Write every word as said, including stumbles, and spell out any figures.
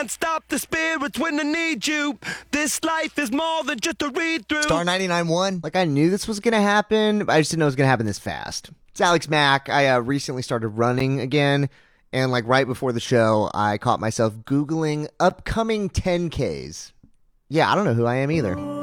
can't stop the spirits when they need you. This life is more than just a read-through. Star ninety-nine point one. Like, I knew this was going to happen. I just didn't know it was going to happen this fast. It's Alex Mack. I uh, recently started running again. And, like, right before the show, I caught myself Googling upcoming ten Ks. Yeah, I don't know who I am either.